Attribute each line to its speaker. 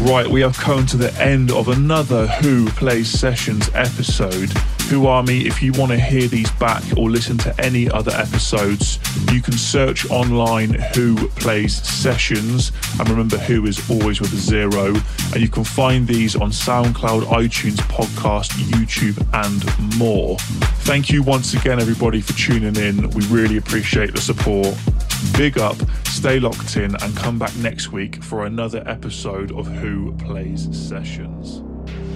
Speaker 1: Right, we have come to the end of another Who Plays Sessions episode. Who Are Me, if you want to hear these back or listen to any other episodes, you can search online Who Plays Sessions. And remember, Who is always with a zero. And you can find these on SoundCloud, iTunes, podcast, YouTube, and more. Thank you once again, everybody, for tuning in. We really appreciate the support. Big up, stay locked in, and come back next week for another episode of Who Plays Sessions.